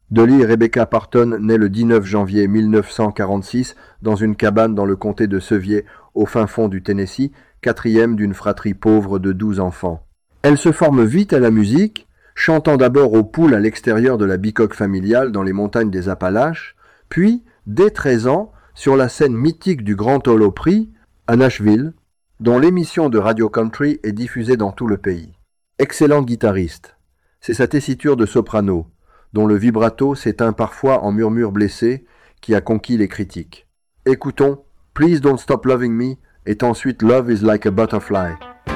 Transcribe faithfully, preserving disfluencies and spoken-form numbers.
Dolly Rebecca Parton naît le dix-neuf janvier mille neuf cent quarante-six dans une cabane dans le comté de Sevier, au fin fond du Tennessee, quatrième d'une fratrie pauvre de douze enfants. Elle se forme vite à la musique, chantant d'abord aux poules à l'extérieur de la bicoque familiale dans les montagnes des Appalaches, puis, dès treize ans, sur la scène mythique du Grand Ole Opry, à Nashville, dont l'émission de Radio Country est diffusée dans tout le pays. Excellente guitariste, c'est sa tessiture de soprano, dont le vibrato s'éteint parfois en murmure blessé, qui a conquis les critiques. Écoutons Please Don't Stop Loving Me et ensuite Love is Like a Butterfly.